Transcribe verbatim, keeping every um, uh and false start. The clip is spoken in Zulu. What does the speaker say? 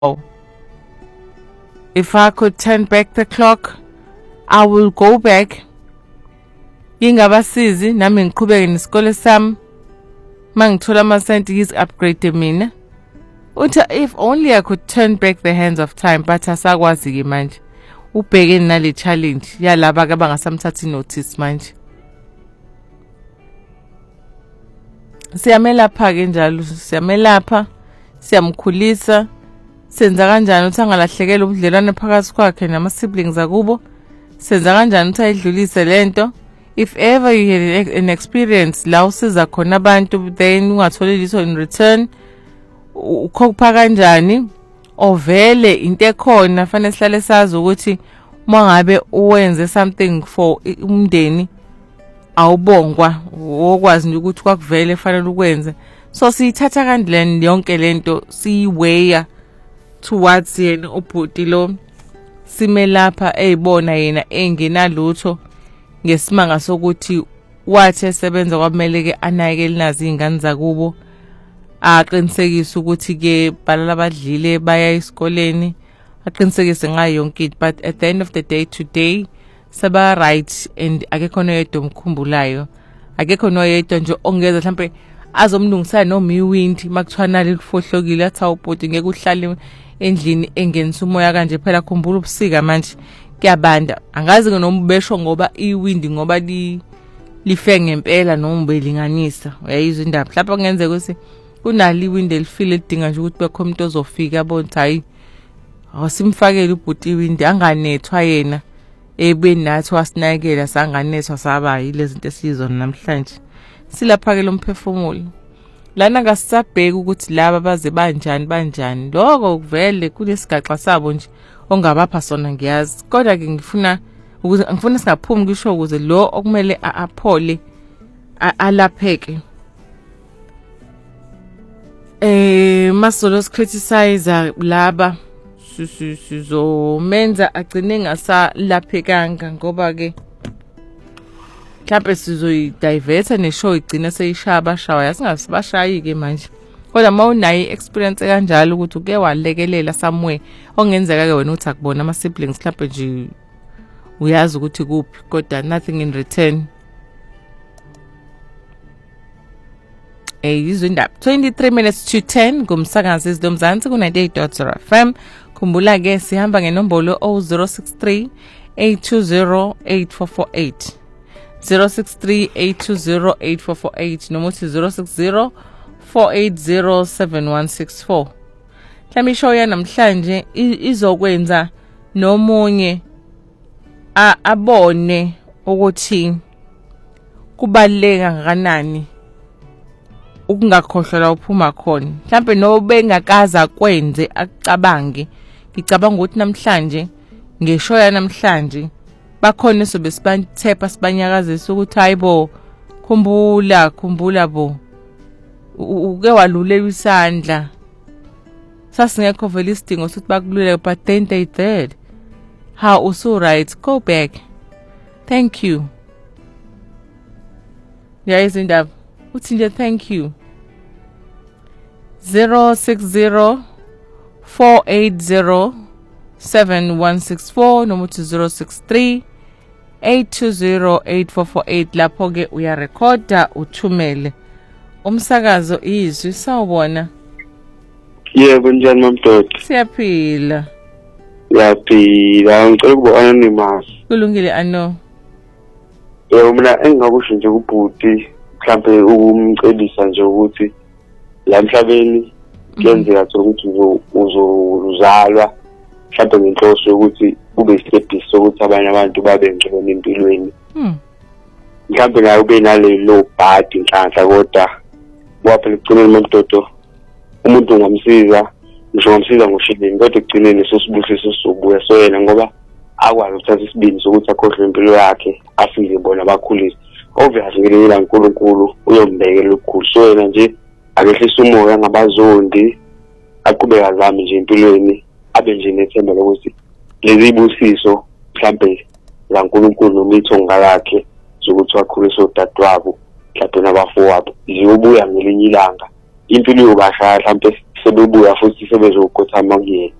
If I could turn back the clock, I will go back. Ngingabasizi nami ngiqhubeke nesikole sami. Mangithola amasenti yiz upgrade mina. Uthi if only I could turn back the hands of time, but asakwazi ke manje. Ubheke nale challenge yalaba ke bangasamthathi notice manje. Siyamelapha ke njalo, siyamelapha, siyamkhulisa. Senza kanjani uthi angalahlekela ubudlelwane phakathi kwakhe nama siblings akubo? Senza kanjani uthi ayidlulise lento? If ever you had an experience la usiza khona abantu then ungatholi litho in return, ukhokupha kanjani? Ovele into ekhona fanele sihlale sazi ukuthi uma ngabe uwenze something for umndeni awubongwa, wokwazi nje ukuthi kwakuvele fanele ukwenze. So siyithatha kanjani yonke lento siyiweya towards yena ubhuti lo simelapha eyibona yena engenalutho ngesimanga sokuthi wathi esebenza kwamele ke anakele nazi izingane zakubo, aqinisekise ukuthi ke balala badlile baya esikoleni, aqinisekise ngayo yonke into. But at the end of the day today saba right and akekho noyedwa omkhumbulayo, akekho noyedwa nje ongeza mhlambe azomlungisana noma iwindi makuthiwa lifohlokile athi awubhuti ngeke uhlale endlini engenisa umoya kanje phela khumbula ubusika manje kuyabanda. Angazi noma besho ngoba iwindi ngoba li life ngempela noma belinganisa uyayizwa indaba. Lapha kungenzeka ukuthi kunali iwindi elifile lidinga nje ukuthi bekho umuntu ozofika abone hayi asimfakele ubhuti iwindi anganethwa yena ebeni nathi wasinakela sanganethwa saba yilezi zinto esizona namhlanje. Silapha ke lo mphefumulo lana ngasabheka ukuthi laba baze banjani banjani lokho kuvele kulesigaxa sabo nje ongabapha sona ngiyazi, kodwa ke ngifuna ukuze ngifuna singaphumi kisho ukuze lo okumele aphole alapheke. Eh masolo criticize laba sizomenza agcine ngasalaphekanga ngoba ke mhlawumbe sizoyidiverta neshow igcina seyishaba shawa yasingasibashayi ke manje. Kodwa mawunayi experience kanjalo ukuthi uke walekelela somewhere ongenzeka ke wena uthi akubona ama siblings mhlawumbe nje uyazi ukuthi kuphi kodwa nothing in return. Eh yizwe indaba twenty-three minutes to ten ngumsakazi izidomzansi ku ninety-eight point zero F M. Khumbula ke sihamba ngenombolo zero zero six three eight two zero eight four four eight zero six three eight two zero eight four four eight noma uthi zero six zero four eight zero seven one six four. Hlami show ya namhlanje izokwenza nomunye abone ukuthi kubaleka kangakanani ukungakhohlela uphuma khona. Mhlambe nobe ngakaza kwenze akucabange. Ngicabanga ukuthi namhlanje ngeshow ya namhlanje bakhona sobe sibanthepa sibanyakazisa ukuthi hayibo khumbula khumbula bo uke walulela isandla sasingekho vele isidingo sokuthi bakulule, but then they did. How also right, go back, thank you. Yayiz indaba uthi nje thank you. zero six zero four eight zero seven one six four noma uthi zero six three eight two zero eight four four eight. Lapho ke uyarecorda uthumele umsakazo izwi. Sawubona. Yebo njani mamdoda? Siyaphila. Siyaphila, ngicela ukuba anonymous. Kulungile ano. Yebo mina engingakusho nje kubhuti mhlambe ukumcebisa nje ukuthi la emhlabeni kuyenzeka ukuthi uzozalwa mhlambe ngenhloso yokuthi ube isitephisi sokuthi abanye abantu babe ngcono empilweni. Hmm. Mhlambe naye ube nale low bad inhlanhla kodwa waphela ekugcineni mamdodo umuntu ungamsiza ngisho ngamsiza ngoshidini kodwa ekugcineni sosibusiso sobuya so yena ngoba akwazi ukuthatha isibindi sokuthi akhohle impilo yakhe afike bona bakhulise. Obviously ngelinye uNkulunkulu uyombekela ukukhulu so yena nje akehlisa umoya ngabazondi aqhubeka zami nje empilweni abe nje nethemba lokuthi lezi ibusiso mhlambe la uNkulunkulu nomithonga yakhe zokuthi wakhulisa odadewabo mhlambe nabafowabo ziyobuya ngelinye ilanga impilo yobashaya mhlambe sebebuya futhi sebezokothama kuyena.